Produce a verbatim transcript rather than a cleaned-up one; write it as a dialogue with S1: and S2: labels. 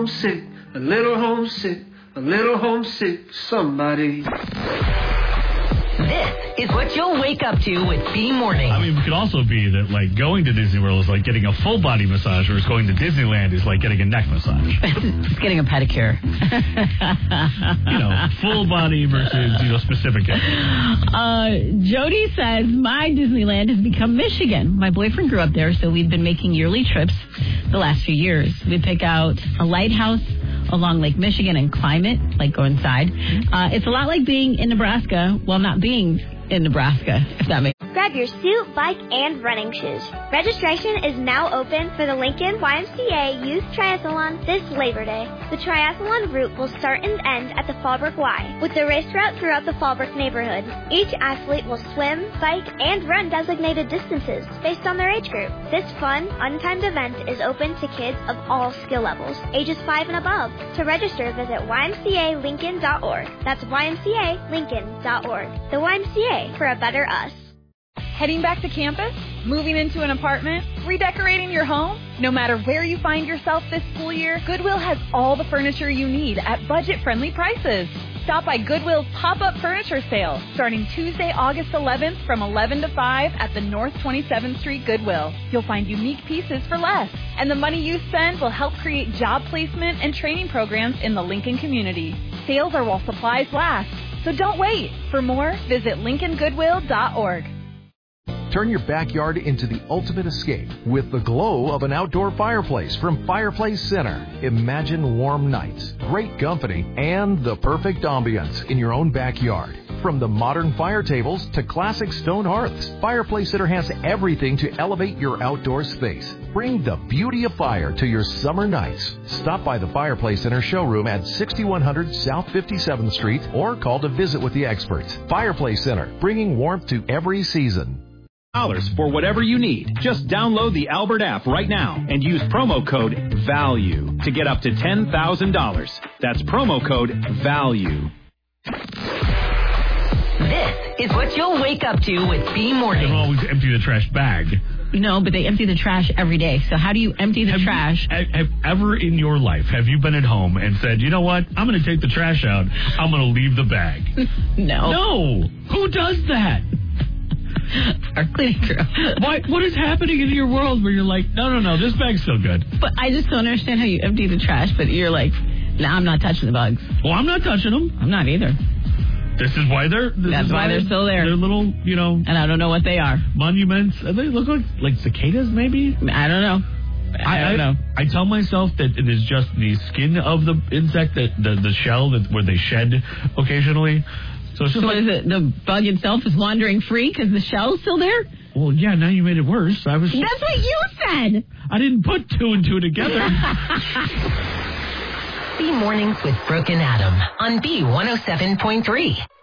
S1: homesick, a little homesick, a little homesick, somebody.
S2: This is what you'll wake up to with B Morning.
S3: I mean, it could also be that, like, going to Disney World is like getting a full body massage, whereas going to Disneyland is like getting a neck massage.
S4: It's getting a pedicure.
S3: You know, full body versus, you know, specific.
S4: Uh, Jody says, my Disneyland has become Michigan. My boyfriend grew up there, so we've been making yearly trips the last few years. We pick out a lighthouse along Lake Michigan and climb it, like go inside. Uh, it's a lot like being in Nebraska, well, not being in Nebraska, if that makes sense.
S5: Grab your suit, bike, and running shoes. Registration is now open for the Lincoln Y M C A Youth Triathlon this Labor Day. The triathlon route will start and end at the Fallbrook Y, with the race route throughout the Fallbrook neighborhood. Each athlete will swim, bike, and run designated distances based on their age group. This fun, untimed event is open to kids of all skill levels, ages five and above. To register, visit Y M C A Lincoln dot org. That's Y M C A Lincoln dot org. The Y M C A for a better us.
S6: Heading back to campus? Moving into an apartment? Redecorating your home? No matter where you find yourself this school year, Goodwill has all the furniture you need at budget-friendly prices. Stop by Goodwill's pop-up furniture sale starting Tuesday, August eleventh from eleven to five at the North twenty-seventh Street Goodwill. You'll find unique pieces for less, and the money you spend will help create job placement and training programs in the Lincoln community. Sales are while supplies last, so don't wait. For more, visit Lincoln Goodwill dot org.
S7: Turn your backyard into the ultimate escape with the glow of an outdoor fireplace from Fireplace Center. Imagine warm nights, great company, and the perfect ambiance in your own backyard. From the modern fire tables to classic stone hearths, Fireplace Center has everything to elevate your outdoor space. Bring the beauty of fire to your summer nights. Stop by the Fireplace Center showroom at sixty-one hundred South fifty-seventh Street or call to visit with the experts. Fireplace Center, bringing warmth to every season.
S8: Dollars for whatever you need. Just download the Albert app right now and use promo code VALUE to get up to ten thousand dollars. That's promo code VALUE.
S2: This is what you'll wake up to with B Morning.
S3: They don't always empty the trash bag.
S4: No, but they empty the trash every day. So how do you empty the
S3: have
S4: trash?
S3: You, have ever in your life, have you been at home and said, you know what, I'm going to take the trash out, I'm going to leave the bag?
S4: No.
S3: No. Who does that?
S4: Our cleaning crew.
S3: Why, what is happening in your world where you're like, no, no, no, this bag's still good?
S4: But I just don't understand how you empty the trash, but you're like, nah, I'm not touching the bugs.
S3: Well, I'm not touching them.
S4: I'm not either.
S3: This is why they're... This
S4: That's
S3: is
S4: why, why they're still there.
S3: They're little, you know...
S4: And I don't know what they are.
S3: Monuments. They look like, like cicadas, maybe?
S4: I don't know. I, I don't know.
S3: I, I tell myself that it is just the skin of the insect, that the, the shell that where they shed occasionally. So, it's just
S4: so
S3: like,
S4: is it the bug itself is wandering free because the shell's still there?
S3: Well, yeah, now you made it worse. I was.
S4: That's what you said.
S3: I didn't put two and two together.
S2: B Mornings with Brooke and Adam on B one oh seven point three.